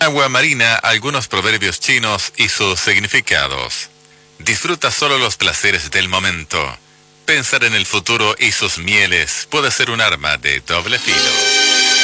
Agua marina, algunos proverbios chinos y sus significados. Disfruta solo los placeres del momento. Pensar en el futuro y sus mieles puede ser un arma de doble filo.